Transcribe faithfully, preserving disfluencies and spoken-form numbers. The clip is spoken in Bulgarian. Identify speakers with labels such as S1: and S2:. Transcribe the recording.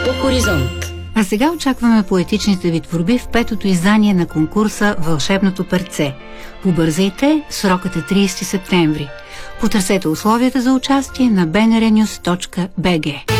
S1: Хоризонт.
S2: А сега очакваме поетичните ви творби в петото издание на конкурса Вълшебното перце. Побързайте, срокът е тридесети септември. Потърсете условията за участие на бнрnews точка бг.